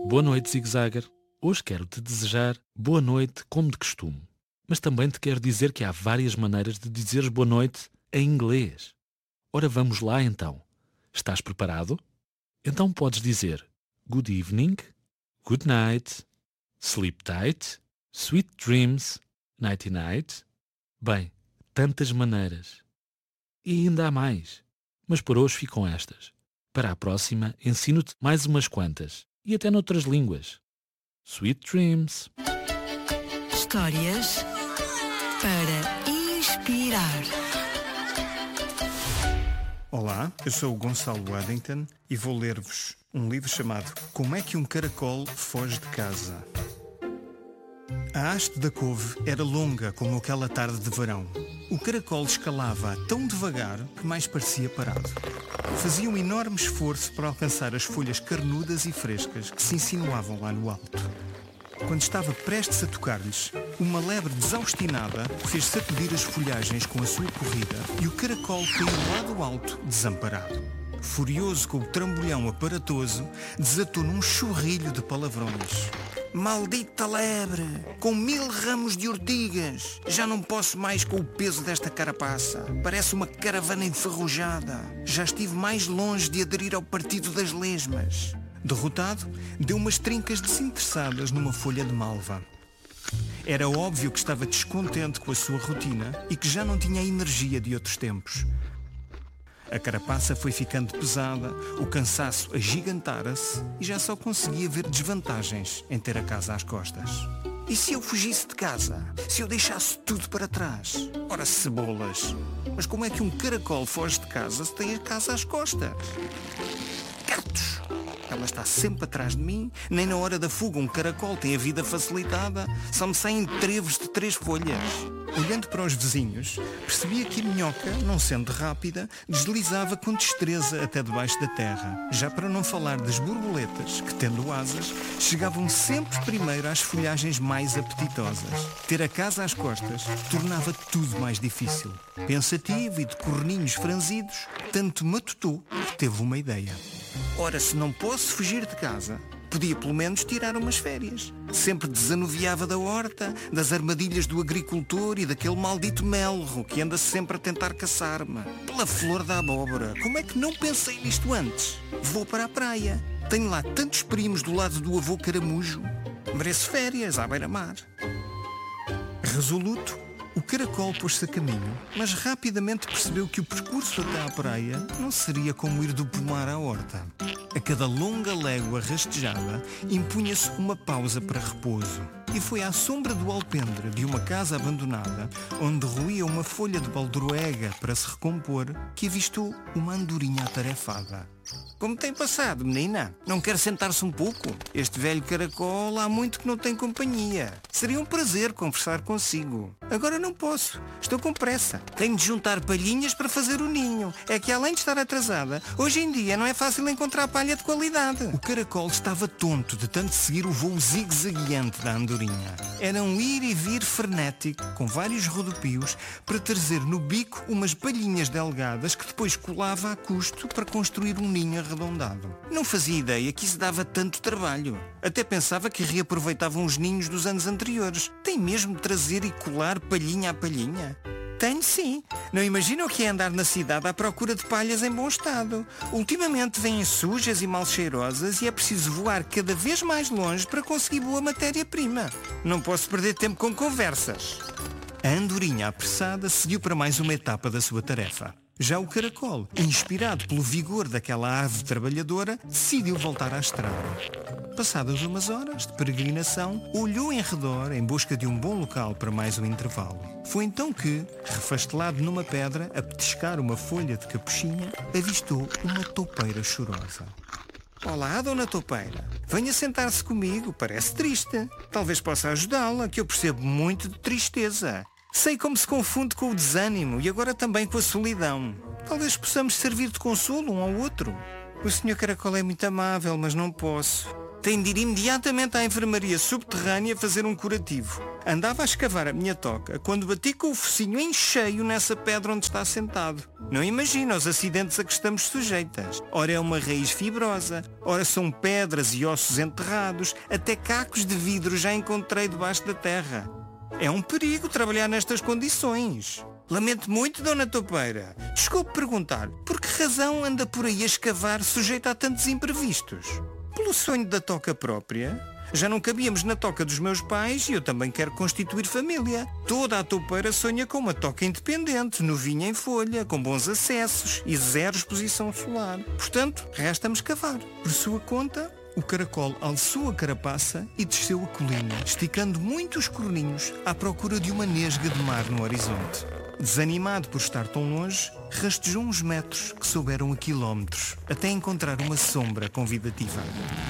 Boa noite, Zig-Zagger. Hoje quero-te desejar boa noite como de costume. Mas também te quero dizer que há várias maneiras de dizeres boa noite em inglês. Ora, vamos lá então. Estás preparado? Então podes dizer good evening, good night, sleep tight, sweet dreams, nighty-night. Bem, tantas maneiras. E ainda há mais. Mas por hoje ficam estas. Para a próxima, ensino-te mais umas quantas. E até noutras línguas. Sweet dreams. Histórias para inspirar. Olá, eu sou o Gonçalo Waddington e vou ler-vos um livro chamado Como é que um caracol foge de casa. A haste da couve era longa como aquela tarde de verão. O caracol escalava tão devagar que mais parecia parado. Fazia um enorme esforço para alcançar as folhas carnudas e frescas que se insinuavam lá no alto. Quando estava prestes a tocar-lhes, uma lebre desaustinada fez sacudir as folhagens com a sua corrida e o caracol caiu lá do alto, desamparado. Furioso com o trambolhão aparatoso, desatou num chorrilho de palavrões. Maldita lebre, com 1000 ramos de ortigas. Já não posso mais com o peso desta carapaça. Parece uma caravana enferrujada. Já estive mais longe de aderir ao partido das lesmas. Derrotado, deu umas trincas desinteressadas numa folha de malva. Era óbvio que estava descontente com a sua rotina e que já não tinha a energia de outros tempos. A carapaça foi ficando pesada, o cansaço agigantara-se e já só conseguia ver desvantagens em ter a casa às costas. E se eu fugisse de casa? Se eu deixasse tudo para trás? Ora, cebolas! Mas como é que um caracol foge de casa se tem a casa às costas? Gatos! Ela está sempre atrás de mim, nem na hora da fuga um caracol tem a vida facilitada, só me saem trevos de 3 folhas. Olhando para os vizinhos, percebia que a minhoca, não sendo rápida, deslizava com destreza até debaixo da terra, já para não falar das borboletas, que tendo asas, chegavam sempre primeiro às folhagens mais apetitosas. Ter a casa às costas tornava tudo mais difícil. Pensativo e de corninhos franzidos, tanto matutou que teve uma ideia. Ora, se não posso fugir de casa, podia pelo menos tirar umas férias. Sempre desanuviava da horta, das armadilhas do agricultor e daquele maldito melro que anda sempre a tentar caçar-me. Pela flor da abóbora, como é que não pensei nisto antes? Vou para a praia. Tenho lá tantos primos do lado do avô caramujo. Mereço férias à beira-mar. Resoluto, o caracol pôs-se a caminho, mas rapidamente percebeu que o percurso até à praia não seria como ir do pomar à horta. A cada longa légua rastejada, impunha-se uma pausa para repouso. E foi à sombra do alpendre de uma casa abandonada, onde ruía uma folha de baldroega para se recompor, que avistou uma andorinha atarefada. Como tem passado, menina? Não quer sentar-se um pouco? Este velho caracol há muito que não tem companhia. Seria um prazer conversar consigo. Agora não posso. Estou com pressa. Tenho de juntar palhinhas para fazer o ninho. É que além de estar atrasada, hoje em dia não é fácil encontrar palha de qualidade. O caracol estava tonto de tanto seguir o voo zigue-zagueante da andorinha. Era um ir e vir frenético, com vários rodopios, para trazer no bico umas palhinhas delgadas que depois colava a custo para construir um ninho arredondado. Não fazia ideia que isso dava tanto trabalho. Até pensava que reaproveitavam os ninhos dos anos anteriores. Tem mesmo de trazer e colar palhinha a palhinha? Tenho sim. Não imagino o que é andar na cidade à procura de palhas em bom estado. Ultimamente vêm sujas e mal cheirosas e é preciso voar cada vez mais longe para conseguir boa matéria-prima. Não posso perder tempo com conversas. A andorinha apressada seguiu para mais uma etapa da sua tarefa. Já o caracol, inspirado pelo vigor daquela ave trabalhadora, decidiu voltar à estrada. Passadas umas horas de peregrinação, olhou em redor em busca de um bom local para mais um intervalo. Foi então que, refastelado numa pedra, a petiscar uma folha de capuchinha, avistou uma toupeira chorosa. Olá, dona toupeira. Venha sentar-se comigo, parece triste. Talvez possa ajudá-la, que eu percebo muito de tristeza. Sei como se confunde com o desânimo e agora também com a solidão. Talvez possamos servir de consolo um ao outro. O senhor caracol é muito amável, mas não posso. Tem de ir imediatamente à enfermaria subterrânea fazer um curativo. Andava a escavar a minha toca quando bati com o focinho em cheio nessa pedra onde está sentado. Não imagina os acidentes a que estamos sujeitas. Ora é uma raiz fibrosa, ora são pedras e ossos enterrados, até cacos de vidro já encontrei debaixo da terra. É um perigo trabalhar nestas condições. Lamento muito, Dona Toupeira. Desculpe perguntar, por que razão anda por aí a escavar sujeita a tantos imprevistos? Pelo sonho da toca própria? Já não cabíamos na toca dos meus pais e eu também quero constituir família. Toda a toupeira sonha com uma toca independente, novinha em folha, com bons acessos e zero exposição solar. Portanto, resta-me escavar. Por sua conta, o caracol alçou a carapaça e desceu a colina, esticando muito os corninhos à procura de uma nesga de mar no horizonte. Desanimado por estar tão longe, rastejou uns metros que souberam a quilómetros, até encontrar uma sombra convidativa.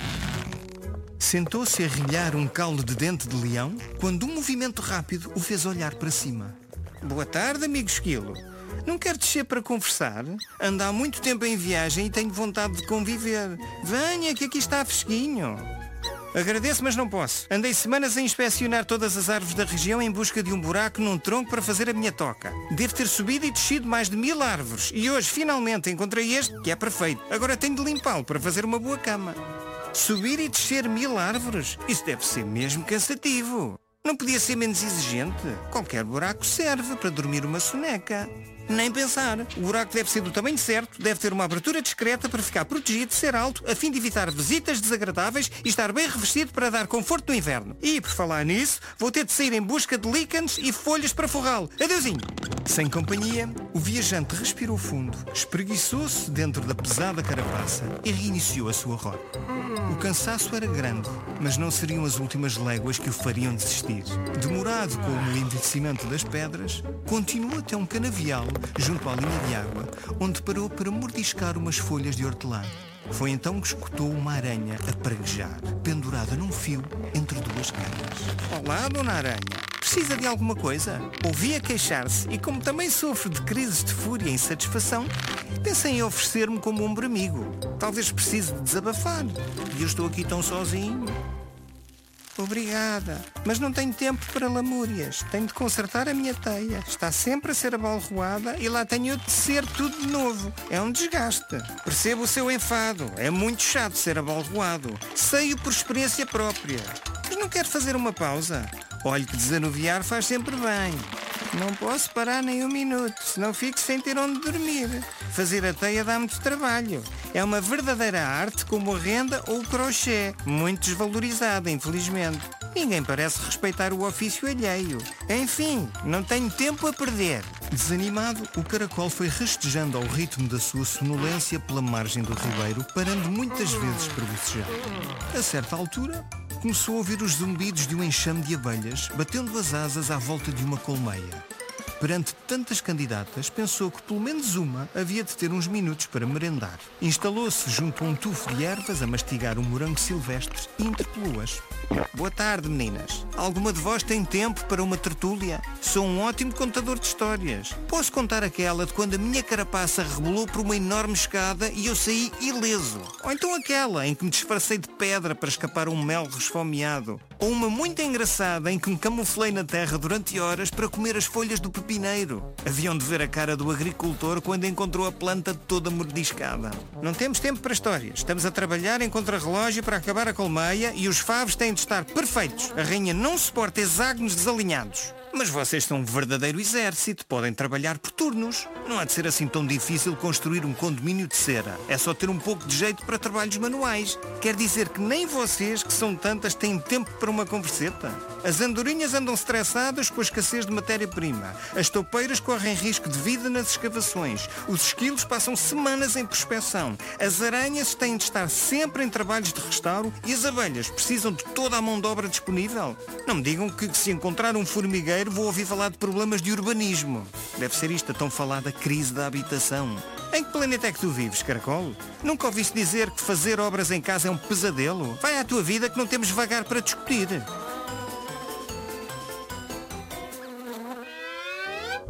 Sentou-se a rilhar um caule de dente de leão, quando um movimento rápido o fez olhar para cima. Boa tarde, amigo esquilo. Não quer descer para conversar? Ando há muito tempo em viagem e tenho vontade de conviver. Venha, que aqui está fresquinho. Agradeço, mas não posso. Andei semanas a inspecionar todas as árvores da região em busca de um buraco num tronco para fazer a minha toca. Devo ter subido e descido mais de 1000 árvores e hoje finalmente encontrei este que é perfeito. Agora tenho de limpá-lo para fazer uma boa cama. Subir e descer 1000 árvores? Isso deve ser mesmo cansativo. Não podia ser menos exigente? Qualquer buraco serve para dormir uma soneca. Nem pensar. O buraco deve ser do tamanho certo, deve ter uma abertura discreta para ficar protegido, ser alto, a fim de evitar visitas desagradáveis e estar bem revestido para dar conforto no inverno. E, por falar nisso, vou ter de sair em busca de líquenes e folhas para forrá-lo. Adeusinho! Sem companhia, o viajante respirou fundo, espreguiçou-se dentro da pesada carapaça e reiniciou a sua rota. O cansaço era grande, mas não seriam as últimas léguas que o fariam desistir. Demorado com o envelhecimento das pedras, continuou até um canavial junto à linha de água, onde parou para mordiscar umas folhas de hortelã. Foi então que escutou uma aranha a praguejar, pendurada num fio entre duas canas. Olá, Dona Aranha. Precisa de alguma coisa? Ouvi-a queixar-se e, como também sofro de crises de fúria e insatisfação, pensei em oferecer-me como ombro amigo. Talvez precise de desabafar. E eu estou aqui tão sozinho. Obrigada, mas não tenho tempo para lamúrias. Tenho de consertar a minha teia. Está sempre a ser abalroada e lá tenho eu de tecer tudo de novo. É um desgaste. Percebo o seu enfado. É muito chato ser abalroado. Sei-o por experiência própria. Mas não quero fazer uma pausa? Olhe que desanuviar faz sempre bem. Não posso parar nem um minuto, senão fico sem ter onde dormir. Fazer a teia dá muito trabalho. É uma verdadeira arte como a renda ou o crochê, muito desvalorizada, infelizmente. Ninguém parece respeitar o ofício alheio. Enfim, não tenho tempo a perder. Desanimado, o caracol foi rastejando ao ritmo da sua sonolência pela margem do ribeiro, parando muitas vezes para bocejar. A certa altura, começou a ouvir os zumbidos de um enxame de abelhas, batendo as asas à volta de uma colmeia. Perante tantas candidatas, pensou que pelo menos uma havia de ter uns minutos para merendar. Instalou-se junto a um tufo de ervas a mastigar um morango silvestre e interpelou-as. Boa tarde, meninas. Alguma de vós tem tempo para uma tertúlia? Sou um ótimo contador de histórias. Posso contar aquela de quando a minha carapaça rebolou por uma enorme escada e eu saí ileso. Ou então aquela em que me disfarcei de pedra para escapar a um mel resfomeado. Ou uma muito engraçada em que me camuflei na terra durante horas para comer as folhas do pepineiro. Haviam de ver a cara do agricultor quando encontrou a planta toda mordiscada. Não temos tempo para histórias. Estamos a trabalhar em contrarrelógio para acabar a colmeia e os favos têm de estar perfeitos. A rainha não suporta hexágonos desalinhados. Mas vocês são um verdadeiro exército, podem trabalhar por turnos. Não há de ser assim tão difícil construir um condomínio de cera. É só ter um pouco de jeito para trabalhos manuais. Quer dizer que nem vocês, que são tantas, têm tempo para uma converseta. As andorinhas andam estressadas com a escassez de matéria-prima. As toupeiras correm risco de vida nas escavações. Os esquilos passam semanas em prospeção. As aranhas têm de estar sempre em trabalhos de restauro e as abelhas precisam de toda a mão de obra disponível. Não me digam que se encontrar um formigueiro vou ouvir falar de problemas de urbanismo. Deve ser isto a tão falada crise da habitação. Em que planeta é que tu vives, caracol? Nunca ouviste dizer que fazer obras em casa é um pesadelo? Vai à tua vida que não temos vagar para discutir.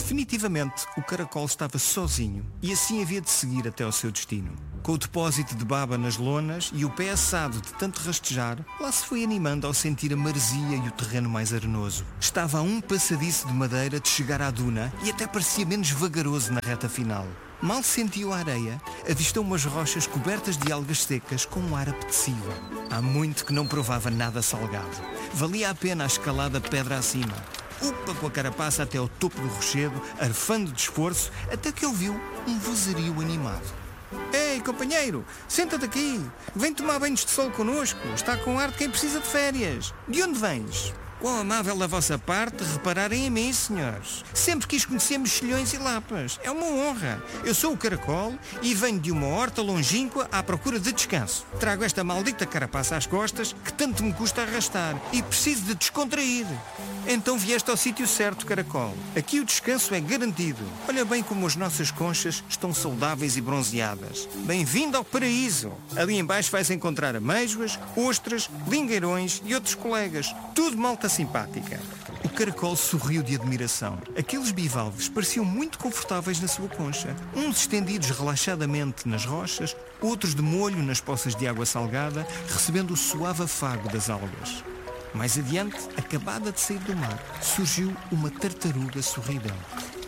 Definitivamente, o caracol estava sozinho e assim havia de seguir até ao seu destino. Com o depósito de baba nas lonas e o pé assado de tanto rastejar, lá se foi animando ao sentir a maresia e o terreno mais arenoso. Estava a um passadiço de madeira de chegar à duna e até parecia menos vagaroso na reta final. Mal sentiu a areia, avistou umas rochas cobertas de algas secas com um ar apetecível. Há muito que não provava nada salgado. Valia a pena a escalada pedra acima. Upa com a carapaça até ao topo do rochedo, arfando de esforço, até que ele viu um vozerio animado. Ei, companheiro, senta-te aqui. Vem tomar banhos de sol connosco. Está com ar de quem precisa de férias. De onde vens? Quão amável da vossa parte repararem em mim, senhores. Sempre quis conhecer mexilhões e lapas. É uma honra. Eu sou o caracol e venho de uma horta longínqua à procura de descanso. Trago esta maldita carapaça às costas que tanto me custa arrastar e preciso de descontrair. Então vieste ao sítio certo, caracol. Aqui o descanso é garantido. Olha bem como as nossas conchas estão saudáveis e bronzeadas. Bem-vindo ao paraíso. Ali embaixo vais encontrar amêijoas, ostras, lingueirões e outros colegas. Tudo malta simpática. O caracol sorriu de admiração. Aqueles bivalves pareciam muito confortáveis na sua concha. Uns estendidos relaxadamente nas rochas, outros de molho nas poças de água salgada, recebendo o suave afago das algas. Mais adiante, acabada de sair do mar, surgiu uma tartaruga sorridente.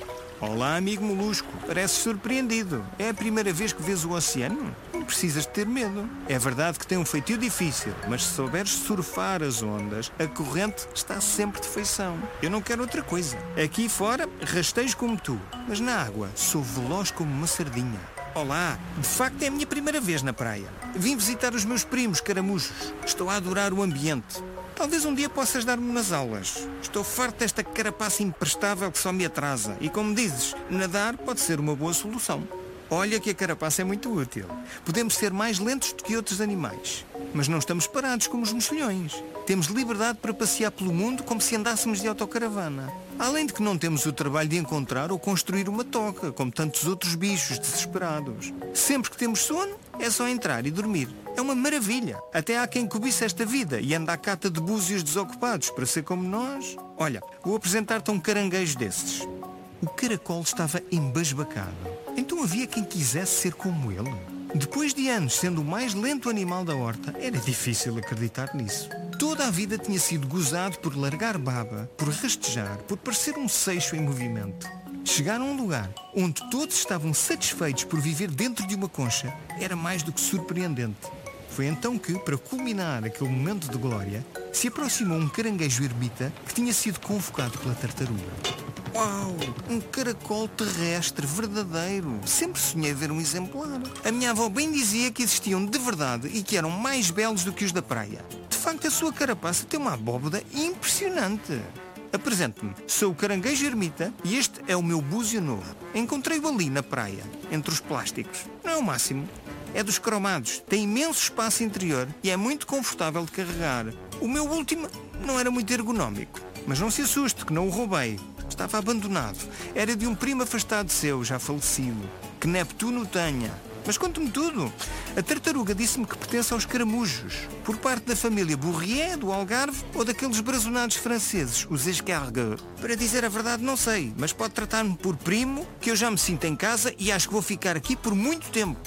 Olá, amigo molusco. Pareces surpreendido. É a primeira vez que vês o oceano? Não precisas de ter medo. É verdade que tem um feitio difícil, mas se souberes surfar as ondas, a corrente está sempre de feição. Eu não quero outra coisa. Aqui fora, rastejo como tu, mas na água sou veloz como uma sardinha. Olá, de facto é a minha primeira vez na praia. Vim visitar os meus primos caramujos. Estou a adorar o ambiente. Talvez um dia possas dar-me umas aulas. Estou farto desta carapaça imprestável que só me atrasa. E como dizes, nadar pode ser uma boa solução. Olha que a carapaça é muito útil. Podemos ser mais lentos do que outros animais. Mas não estamos parados como os mexilhões. Temos liberdade para passear pelo mundo como se andássemos de autocaravana. Além de que não temos o trabalho de encontrar ou construir uma toca, como tantos outros bichos desesperados. Sempre que temos sono, é só entrar e dormir. É uma maravilha. Até há quem cobiça esta vida e anda à cata de búzios desocupados para ser como nós. Olha, vou apresentar-te um caranguejo desses. O caracol estava embasbacado. Então havia quem quisesse ser como ele? Depois de anos sendo o mais lento animal da horta, era difícil acreditar nisso. Toda a vida tinha sido gozado por largar baba, por rastejar, por parecer um seixo em movimento. Chegar a um lugar onde todos estavam satisfeitos por viver dentro de uma concha era mais do que surpreendente. Foi então que, para culminar aquele momento de glória, se aproximou um caranguejo ermita que tinha sido convocado pela tartaruga. Uau! Um caracol terrestre verdadeiro! Sempre sonhei ver um exemplar. A minha avó bem dizia que existiam de verdade e que eram mais belos do que os da praia. De facto, a sua carapaça tem uma abóbada impressionante. Apresento-me. Sou o caranguejo ermita e este é o meu búzio novo. Encontrei-o ali na praia, entre os plásticos. Não é o máximo. É dos cromados, tem imenso espaço interior e é muito confortável de carregar. O meu último não era muito ergonómico, mas não se assuste que não o roubei. Estava abandonado. Era de um primo afastado seu, já falecido. Que Neptuno tenha. Mas conte-me tudo. A tartaruga disse-me que pertence aos caramujos, por parte da família Bourrier, do Algarve, ou daqueles brazonados franceses, os escargots. Para dizer a verdade, não sei, mas pode tratar-me por primo, que eu já me sinto em casa e acho que vou ficar aqui por muito tempo.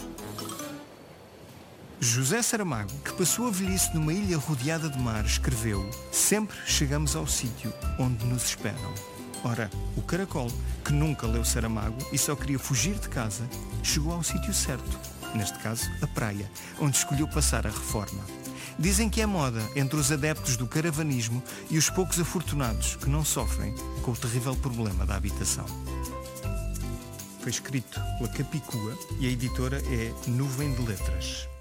José Saramago, que passou a velhice numa ilha rodeada de mar, escreveu: sempre chegamos ao sítio onde nos esperam. Ora, o caracol, que nunca leu Saramago e só queria fugir de casa, chegou ao sítio certo, neste caso, a praia, onde escolheu passar a reforma. Dizem que é moda entre os adeptos do caravanismo e os poucos afortunados que não sofrem com o terrível problema da habitação. Foi escrito pela Capicua e a editora é Nuvem de Letras.